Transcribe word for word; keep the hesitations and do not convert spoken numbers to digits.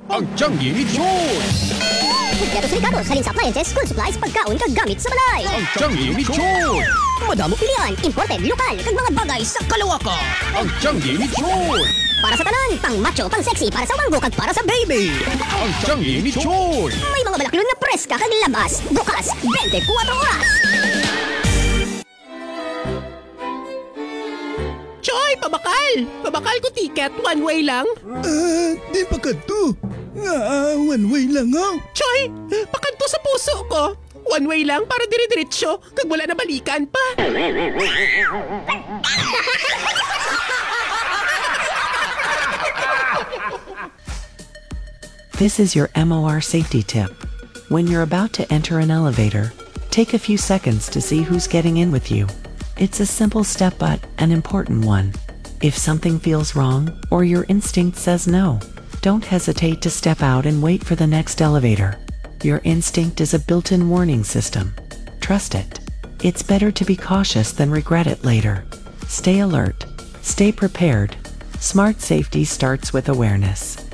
Ang Tianggi ni Chon! Kompleto sa Ricardo, salin sa appliances, school supplies, pagkaon, kagamit sa balay. Ang Tianggi ni Chon! Madamo pilihan, imported, lokal, kag mga bagay sa kalawakan. Ang Tianggi ni Chon! Para sa tanan, pang macho, pang sexy, para sa wanggo, kag para sa baby. Ang Tianggi ni Chon! May mga balakilon nga preska kag labas, bukas, twenty-four oras. Choy, pabakal! Pabakal ko ticket, one way lang. Ah, di pa kadto. Nga, one way lang ha. Choy, pakanto sa puso ko. One way lang para dire-diretsyo, kag wala na balikan pa. This is your M O R safety tip. When you're about to enter an elevator, take a few seconds to see who's getting in with you. It's a simple step but an important one. If something feels wrong or your instinct says no, don't hesitate to step out and wait for the next elevator. Your instinct is a built-in warning system. Trust it. It's better to be cautious than regret it later. Stay alert. Stay prepared. Smart safety starts with awareness.